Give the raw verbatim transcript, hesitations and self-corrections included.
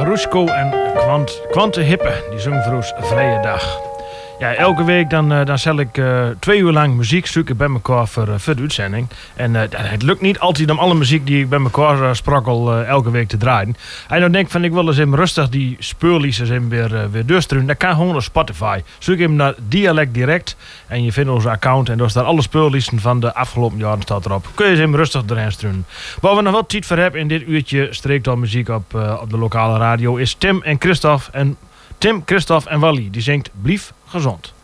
Marushko en Quant, Quante Hippe, die zong voor ons Vrije Dag. Ja, elke week dan, uh, dan zal ik uh, twee uur lang muziekstukken bij elkaar voor, uh, voor de uitzending. En uh, het lukt niet altijd om alle muziek die ik bij elkaar uh, sprokkel uh, elke week te draaien. En dan denk ik van ik wil eens even rustig die speurliedjes even weer, uh, weer doorstruinen. Dat kan gewoon op Spotify. Zoek hem naar Dialect Direct en je vindt onze account. En daar staan alle speurliedjes van de afgelopen jaren staat erop. Kun je eens even rustig erin struinen. Waar we nog wel tijd voor hebben in dit uurtje streektaal muziek op, uh, op de lokale radio is Tim en Christophe en Tim, Christophe en Wally. Die zingt Blief gezond.